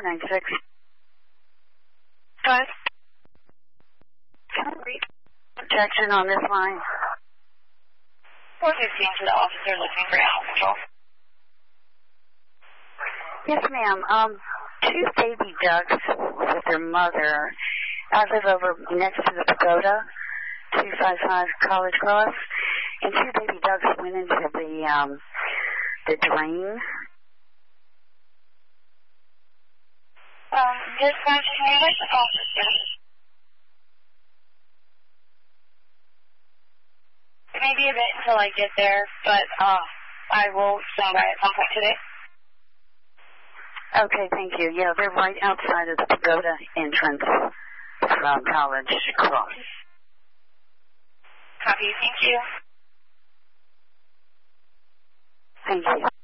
496. But can I read Objection on this line. 415 to the officer looking for animal control. Yes, ma'am. Two baby ducks with their mother. I live over next to the pagoda, 255 College Cross, and two baby ducks went into the drain. Dispatch, can you let the officer? It may be a bit until I get there, but I will stand by at some point today. Okay, thank you. Yeah, they're right outside of the pagoda entrance from College Cross. Copy, thank you. Thank you.